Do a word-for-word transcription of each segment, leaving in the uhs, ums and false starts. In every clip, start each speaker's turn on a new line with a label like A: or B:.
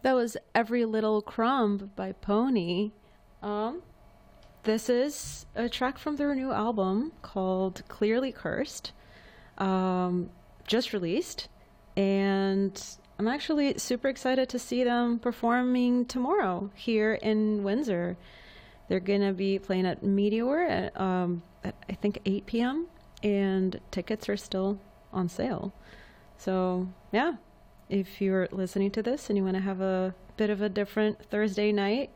A: That was Every Little Crumb by Pony. Um, this is a track from their new album called Clearly Cursed, um, just released. And I'm actually super excited to see them performing tomorrow here in Windsor. They're going to be playing at Meteor at, um, at, I think, eight p.m. And tickets are still on sale. So, yeah. If you're listening to this and you want to have a bit of a different Thursday night,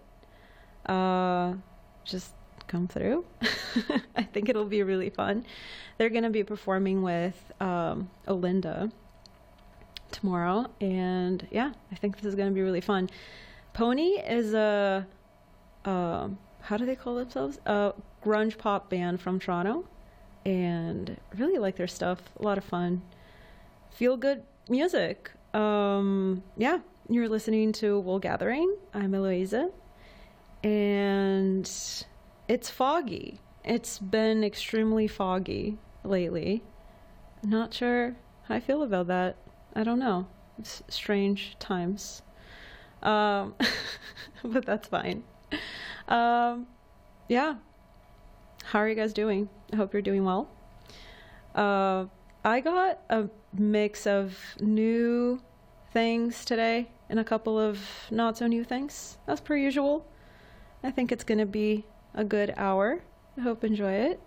A: uh, just come through. I think it'll be really fun. They're going to be performing with um, Olinda tomorrow, and yeah, I think this is going to be really fun. Pony is a, uh, how do they call themselves? A grunge pop band from Toronto, and really like their stuff. A lot of fun. Feel good music. Um, yeah, you're listening to Wool Gathering. I'm Eloisa, and it's foggy. It's been extremely foggy lately. Not sure how I feel about that. I don't know. It's strange times. Um, but that's fine. Um, yeah. How are you guys doing? I hope you're doing well. Uh, I got a mix of new things today and a couple of not so new things, as per usual. I think it's going to be a good hour. I hope you enjoy it.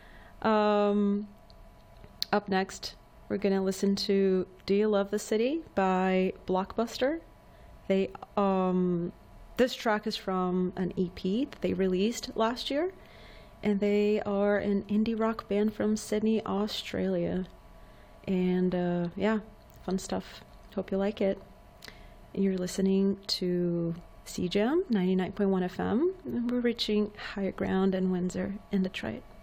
A: Um, up next, we're going to listen to Do You Love the City by Blockbuster. They um, this track is from an E P that they released last year, and they are an indie rock band from Sydney, Australia. And uh, yeah, fun stuff. Hope you like it. And you're listening to C J A M ninety-nine point one F M, and we're reaching higher ground in Windsor in Detroit.